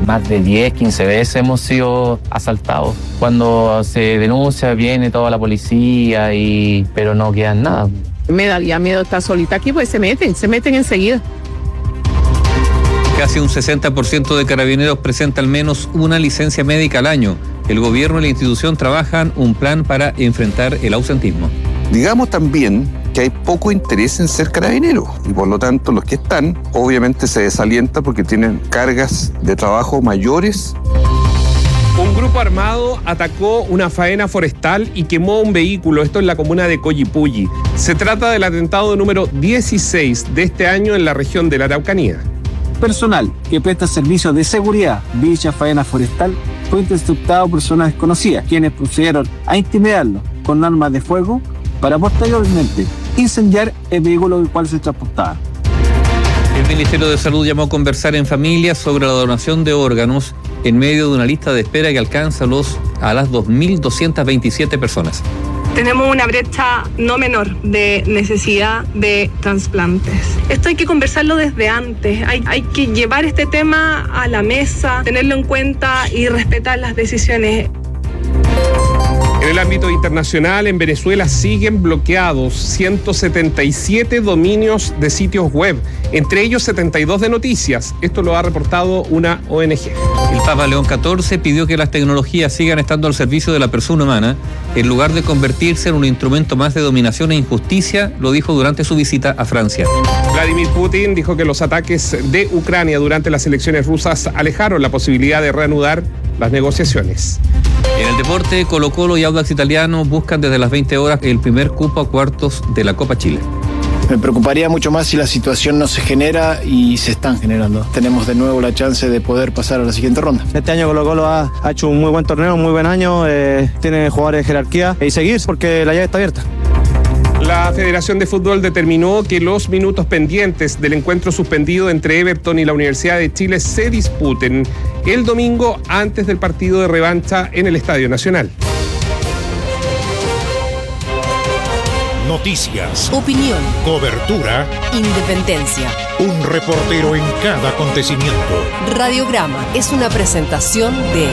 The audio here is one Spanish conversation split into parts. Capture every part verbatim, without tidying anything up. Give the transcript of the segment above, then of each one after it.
más de diez, quince veces hemos sido asaltados. Cuando se denuncia viene toda la policía, y pero no quedan nada. Me daría miedo estar solita aquí, pues se meten, se meten enseguida. Casi un sesenta por ciento de carabineros presenta al menos una licencia médica al año. El gobierno y la institución trabajan un plan para enfrentar el ausentismo. Digamos también que hay poco interés en ser carabinero y por lo tanto los que están obviamente se desalientan porque tienen cargas de trabajo mayores. Un grupo armado atacó una faena forestal y quemó un vehículo, esto en la comuna de Collipulli. Se trata del atentado número dieciséis de este año en la región de la Araucanía. Personal que presta servicios de seguridad de dicha faena forestal fue interceptado por personas desconocidas, quienes procedieron a intimidarlo con armas de fuego para posteriormente incendiar el vehículo del cual se transportaba. El Ministerio de Salud llamó a conversar en familia sobre la donación de órganos en medio de una lista de espera que alcanza los, a las dos mil doscientas veintisiete personas. Tenemos una brecha no menor de necesidad de trasplantes. Esto hay que conversarlo desde antes, hay, hay que llevar este tema a la mesa, tenerlo en cuenta y respetar las decisiones. En el ámbito internacional, en Venezuela siguen bloqueados ciento setenta y siete dominios de sitios web, entre ellos setenta y dos de noticias. Esto lo ha reportado una O N G. El Papa León catorce pidió que las tecnologías sigan estando al servicio de la persona humana, en lugar de convertirse en un instrumento más de dominación e injusticia, lo dijo durante su visita a Francia. Vladimir Putin dijo que los ataques de Ucrania durante las elecciones rusas alejaron la posibilidad de reanudar las negociaciones. En el deporte, Colo-Colo y Audax Italiano buscan desde las veinte horas el primer cupo a cuartos de la Copa Chile. Me preocuparía mucho más si la situación no se genera y se están generando. Tenemos de nuevo la chance de poder pasar a la siguiente ronda. Este año Colo-Colo ha, ha hecho un muy buen torneo, un muy buen año, eh, tiene jugadores de jerarquía y seguir porque la llave está abierta. La Federación de Fútbol determinó que los minutos pendientes del encuentro suspendido entre Everton y la Universidad de Chile se disputen el domingo antes del partido de revancha en el Estadio Nacional. Noticias, opinión, cobertura, independencia. Un reportero en cada acontecimiento. Radiograma es una presentación de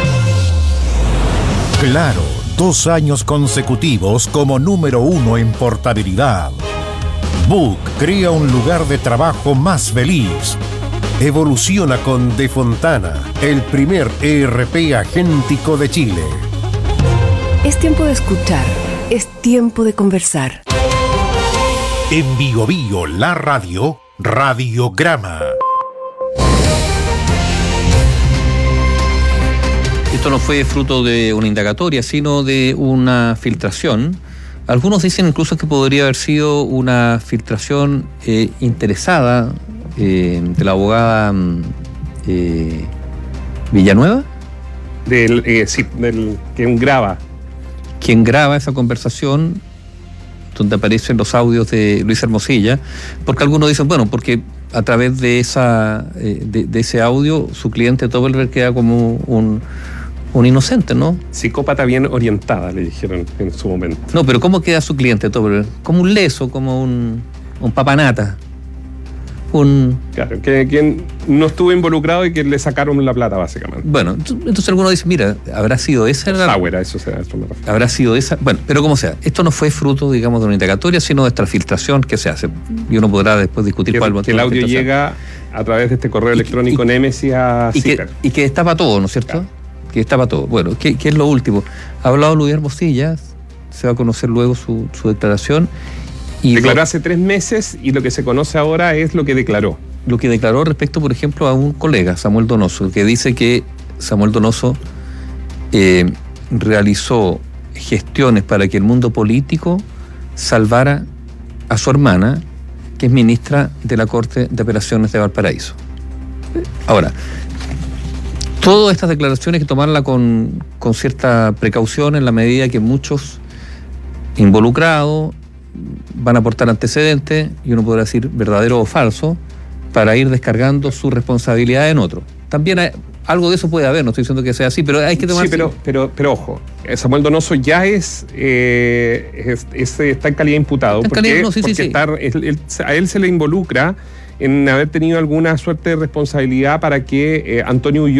Claro, dos años consecutivos como número uno en portabilidad. Book crea un lugar de trabajo más feliz. Evoluciona con De Fontana, el primer E R P agéntico de Chile. Es tiempo de escuchar. Es tiempo de conversar. En Bio Bio, la radio, Radiograma. Esto no fue fruto de una indagatoria, sino de una filtración. Algunos dicen incluso que podría haber sido una filtración eh, interesada eh, de la abogada eh, Villanueva. Del, eh, sí, del quien graba. Quien graba esa conversación donde aparecen los audios de Luis Hermosilla, porque algunos dicen, bueno, porque a través de esa eh, de, de ese audio su cliente Topelberg queda como un, un inocente, ¿no? Psicópata bien orientada, le dijeron en su momento. No, pero ¿cómo queda su cliente Topelberg? Como un leso, como un, un papanata. Un... Claro, que quien no estuvo involucrado y que le sacaron la plata, básicamente. Bueno, entonces algunos dicen, mira, habrá sido esa... La... Sauer, a eso, sea, eso me refiero. Habrá sido esa... Bueno, pero como sea, esto no fue fruto, digamos, de una indagatoria, sino de esta filtración que se hace. Y uno podrá después discutir que, cuál motivo. Que el audio llega a través de este correo electrónico Nemesis a y que, y que destapa todo, ¿no es cierto? Claro. Que destapa todo. Bueno, ¿qué, qué es lo último? Ha hablado Luis Hermosilla, se va a conocer luego su, su declaración. Y declaró lo... hace tres meses y lo que se conoce ahora es lo que declaró. Lo que declaró respecto, por ejemplo, a un colega, Samuel Donoso, que dice que Samuel Donoso eh, realizó gestiones para que el mundo político salvara a su hermana, que es ministra de la Corte de Apelaciones de Valparaíso. Ahora, todas estas declaraciones hay que tomarlas con, con cierta precaución en la medida que muchos involucrados van a aportar antecedentes, y uno podrá decir verdadero o falso, para ir descargando su responsabilidad en otro. También hay, algo de eso puede haber, no estoy diciendo que sea así, pero hay que tomar... Sí, pero, pero, pero ojo, Samuel Donoso ya es, eh, es, es está en calidad imputado, está en porque, calidad, no, sí, porque sí, sí. Está, él, él, a él se le involucra en haber tenido alguna suerte de responsabilidad para que eh, Antonio Ulloa